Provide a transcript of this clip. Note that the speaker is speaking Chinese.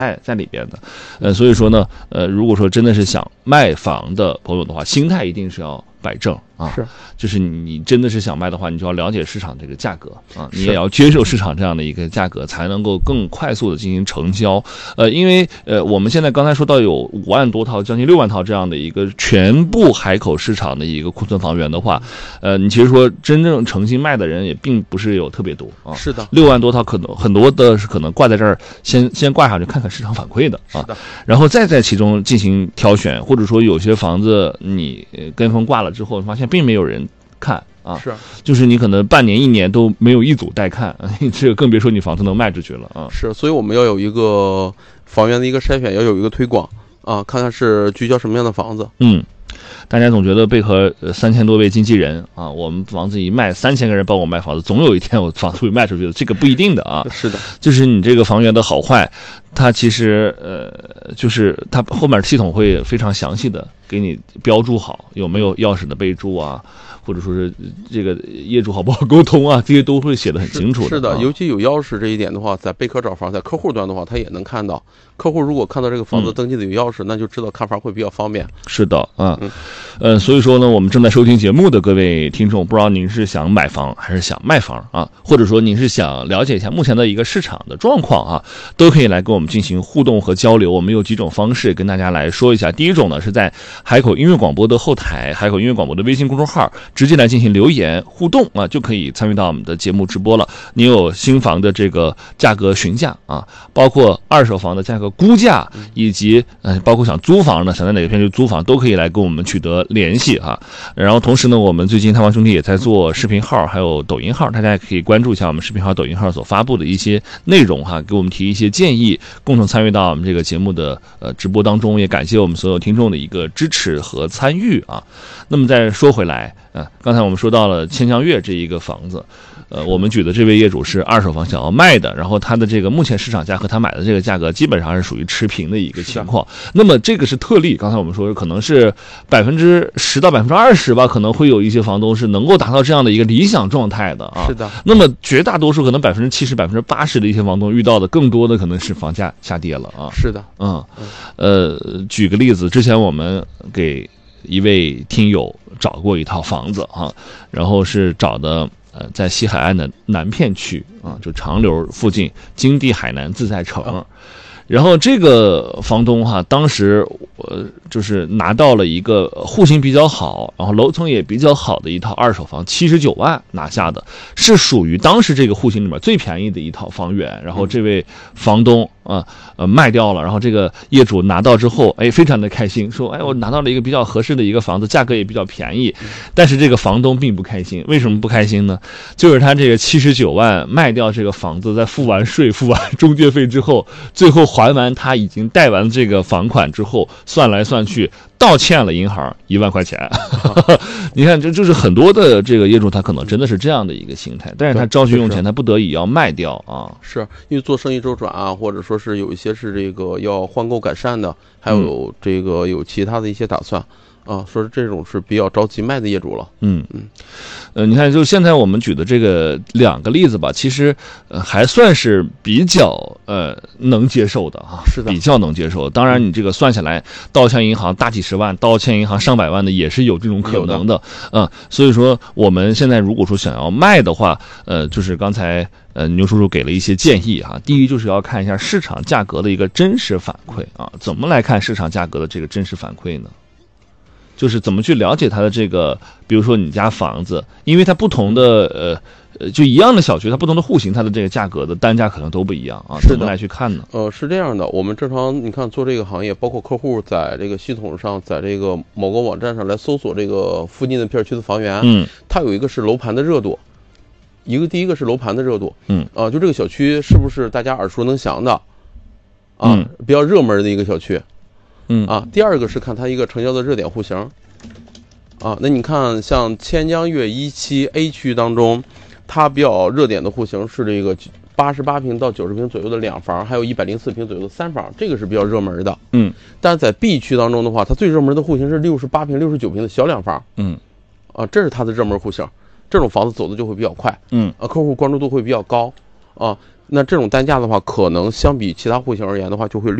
在里边的。所以说呢，如果说真的是想卖房的朋友的话，心态一定是要摆正啊。 是， 就是你真的是想卖的话，你就要了解市场这个价格啊，你也要接受市场这样的一个价格，才能够更快速的进行成交。因为我们现在刚才说到有5万多套，将近6万套这样的一个全部海口市场的一个库存房源的话，你其实说真正诚心卖的人也并不是有特别多啊。 是的 ，6万多套可能很多的是可能挂在这儿，先挂上去看看市场反馈的啊，然后再在其中进行挑选，或者说有些房子你跟风挂了之后，发现并没有人看啊， 是， 就是你可能半年1年都没有一组带看，这个更别说你房子能卖出去了啊。 是，所以我们要有一个房源的一个筛选，要有一个推广啊，看看是聚焦什么样的房子。 大家总觉得贝壳3000多位经纪人啊，我们房子一卖，3000个人帮我卖房子，总有一天我房子会卖出去的，这个不一定的啊。 是的， 就是你这个房源的好坏，它其实就是它后面系统会非常详细的给你标注好有没有钥匙的备注啊，或者说是这个业主好不好沟通啊，这些都会写得很清楚的。 是的，尤其有钥匙这一点的话，在贝壳找房，在客户端的话，他也能看到。客户如果看到这个房子登记的有钥匙，那就知道看房会比较方便。 是的啊，所以说呢，我们正在收听节目的各位听众，不知道您是想买房还是想卖房啊，或者说您是想了解一下目前的一个市场的状况啊，都可以来跟我们进行互动和交流。我们有几种方式跟大家来说一下。第一种呢，是在海口音乐广播的后台，海口音乐广播的微信公众号直接来进行留言互动啊，就可以参与到我们的节目直播了。你有新房的这个价格询价啊，包括二手房的价格估价，以及包括想租房呢，想在哪个片区租房，都可以来跟我们取得联系啊。然后同时呢，我们最近探房兄弟也在做视频号还有抖音号，大家也可以关注一下我们视频号抖音号所发布的一些内容哈，给我们提一些建议，共同参与到我们这个节目的直播当中。也感谢我们所有听众的一个支持和参与啊。那么再说回来刚才我们说到了千江月这一个房子，我们举的这位业主是二手房想要卖的，然后他的这个目前市场价和他买的这个价格基本上是属于持平的一个情况。那么这个是特例，刚才我们说可能是10%到20%吧，可能会有一些房东是能够达到这样的一个理想状态的啊。 是的。 那么绝大多数可能70%、80%的一些房东遇到的更多的可能是房价下跌了啊。 是的。 举个例子，之前我们给一位听友找过一套房子啊，然后是找的在西海岸的南片区啊，就长流附近金地海南自在城。然后这个房东当时就是拿到了一个户型比较好，然后楼层也比较好的一套二手房，79万拿下的，是属于当时这个户型里面最便宜的一套房源。然后这位房东卖掉了，然后这个业主拿到之后，非常的开心，说我拿到了一个比较合适的一个房子，价格也比较便宜。但是这个房东并不开心，为什么不开心呢？就是他这个79万卖掉这个房子，在付完税、付完中介费之后，最后还完他已经贷完这个房款之后，算来算去倒欠了银行1万块钱。你看，这就是很多的这个业主他可能真的是这样的一个心态，但是他着急用钱，他不得已要卖掉啊。 是因为做生意周转啊，或者说是有一些是这个要换购改善的，还有这个有其他的一些打算啊，说这种是比较着急卖的业主了。 你看，就现在我们举的这个2个例子吧，其实还算是比较能接受的啊， 是的， 比较能接受。当然，你这个算下来，倒欠银行大几十万，倒欠银行上百万的也是有这种可能的。所以说我们现在如果说想要卖的话，就是刚才牛叔叔给了一些建议啊。第一，就是要看一下市场价格的一个真实反馈啊。怎么来看市场价格的这个真实反馈呢？就是怎么去了解它的这个，比如说你家房子，因为它不同的就一样的小区，它不同的户型，它的这个价格的单价可能都不一样啊。怎么来去看呢？ 是这样的，我们正常你看做这个行业，包括客户在这个系统上，在这个某个网站上来搜索这个附近的片区的房源，它有一个是楼盘的热度，第一个是楼盘的热度，就这个小区是不是大家耳熟能详的啊，比较热门的一个小区。第二个是看它一个成交的热点户型啊。那你看像千江月17 A 区当中，它比较热点的户型是这个88平到90平左右的2房，还有104平左右的3房，这个是比较热门的。但是在 B 区当中的话，它最热门的户型是68平69平的小2房。这是它的热门户型，这种房子走的就会比较快。客户关注度会比较高啊。 那这种单价的话，可能相比其他户型而言的话，就会